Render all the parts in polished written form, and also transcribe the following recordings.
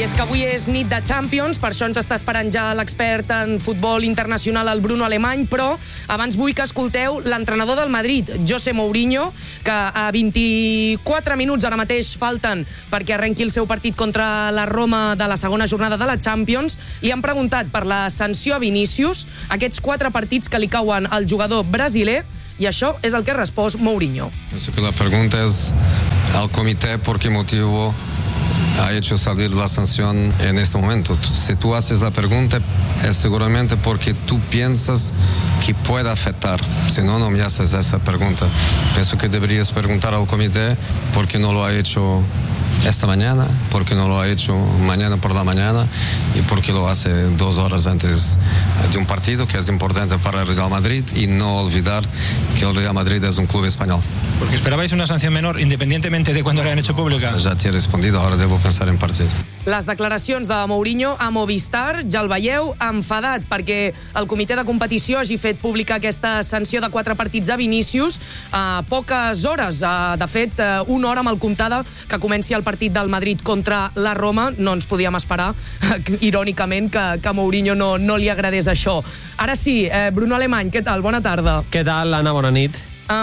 I és que avui és nit de Champions, per això ens està esperant ja l'expert en futbol internacional, el Bruno Alemany, però abans vull que escolteu l'entrenador del Madrid, José Mourinho, que a 24 minuts ara mateix falten perquè arrenqui el seu partit contra la Roma de la segona jornada de la Champions. Li han preguntat per la sanció a Vinícius, aquests 4 partits que li cauen al jugador brasiler, i això és el que ha respost Mourinho. Penso que la pregunta és al comitè por qué motivo ha hecho salir la sanción en este momento. Si tú haces la pregunta es seguramente porque tú piensas que puede afectar. Si no, no me haces esa pregunta. Pienso que deberías preguntar al comité por qué no lo ha hecho esta mañana, por qué no lo ha hecho mañana por la mañana y por qué lo hace 2 horas antes de un partido que es importante para el Real Madrid, y no olvidar que el Real Madrid es un club español. Porque esperabais una sanción menor independientemente de cuándo la han hecho pública. Ja t'he respondido, ahora debo pensar en partit. Les declaracions de Mourinho a Movistar, ja el veieu, enfadat perquè el comitè de competició hagi fet pública aquesta sanció de 4 partits a Vinícius a poques hores. De fet, 1 hora mal comptada que comenci el partit del Madrid contra la Roma. No ens podíem esperar, irònicament, que a Mourinho no li agradés això. Ara sí, Bruno Alemany, què tal? Bona tarda. Què tal, Anna? Bona nit.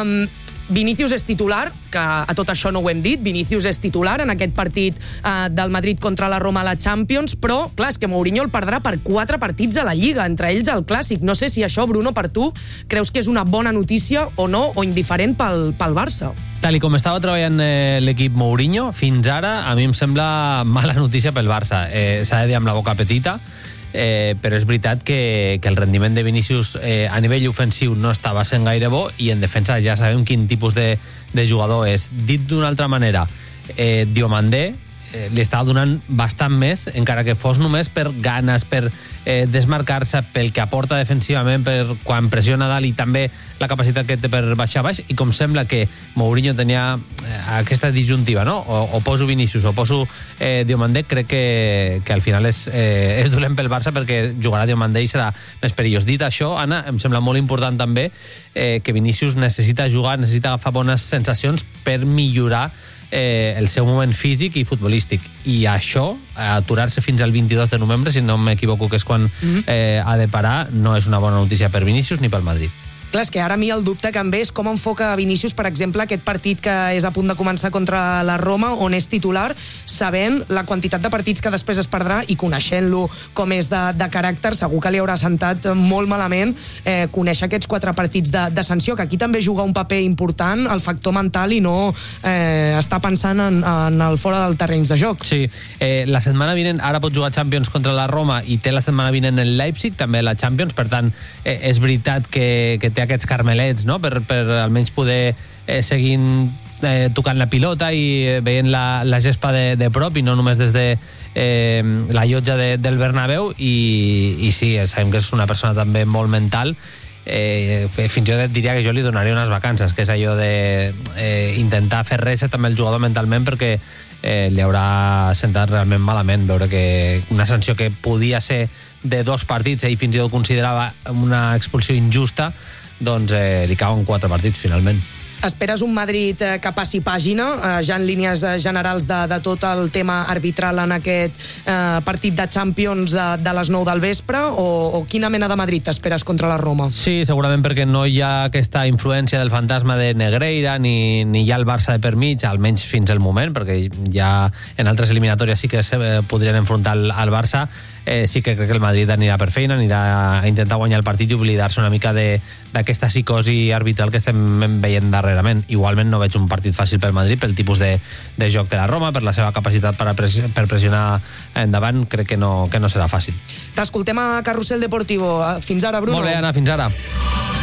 Vinícius és titular, que a tot això no ho hem dit, Vinícius és titular en aquest partit del Madrid contra la Roma a la Champions, però, clar, és que Mourinho el perdrà per 4 partits a la Lliga, entre ells el Clàssic. No sé si això, Bruno, per tu, creus que és una bona notícia o no, o indiferent pel Barça? Tal com estava treballant l'equip Mourinho, fins ara, a mi em sembla mala notícia pel Barça. S'ha de dir amb la boca petita, però és veritat que el rendiment de Vinícius a nivell ofensiu no estava sent gaire bo, i en defensa ja sabem quin tipus de jugador és. Dit d'una altra manera, Diomandé li estava donant bastant més, encara que fos només per ganes, per desmarcar-se, pel que aporta defensivament, per quan pressiona dalt, i també la capacitat que té per baixar baix. I com sembla que Mourinho tenia aquesta disjuntiva, no? O poso Vinícius o poso Diomandé, crec que al final és dolent pel Barça, perquè jugarà Diomandé i serà més perillós. Dit això, Anna, em sembla molt important també que Vinícius necessita jugar, necessita agafar bones sensacions per millorar el seu moment físic i futbolístic, i això, aturar-se fins al 22 de novembre, si no m'equivoco que és quan ha de parar, no és una bona notícia per Vinícius ni pel Madrid. Clar, és que ara a mi el dubte que em ve és com enfoca Vinícius, per exemple, aquest partit que és a punt de començar contra la Roma, on és titular, sabent la quantitat de partits que després es perdrà i coneixent-lo com és de caràcter, segur que li haurà sentat molt malament conèixer aquests 4 partits de sanció, que aquí també juga un paper important, el factor mental, i no està pensant en el fora del terrenys de joc. Sí, la setmana vinent, ara pot jugar Champions contra la Roma i té la setmana vinent el Leipzig, també la Champions, per tant, és veritat que té aquests carmelets, no?, per almenys poder seguir tocant la pilota i veient la gespa de prop, i no només des de la llotja del Bernabéu. I sí, sabem que és una persona també molt mental. Fins i tot diria que jo li donaria unes vacances, que és allò d'intentar fer res també el jugador mentalment, perquè li haurà sentat realment malament veure que una sanció que podia ser de 2 partits, ell fins i tot considerava una expulsió injusta, doncs li cauen 4 partits finalment. Esperes un Madrid que passi pàgina, ja en línies generals de tot el tema arbitral en aquest partit de Champions de les 9 del vespre, o quina mena de Madrid t'esperes contra la Roma? Sí, segurament perquè no hi ha aquesta influència del fantasma de Negreira, ni hi ha el Barça de per mig, almenys fins al moment, perquè ja en altres eliminatòries sí que podrien enfrontar al Barça. Sí que crec que el Madrid anirà per feina, anirà a intentar guanyar el partit i oblidar-se una mica d'aquesta psicosi arbitral que estem veient darrerament. Igualment no veig un partit fàcil pel Madrid, pel tipus de joc de la Roma, per la seva capacitat per pressionar endavant. Crec que no serà fàcil. T'escoltem a Carrusel Deportivo. Fins ara, Bruno. Molt bé, Anna, fins ara.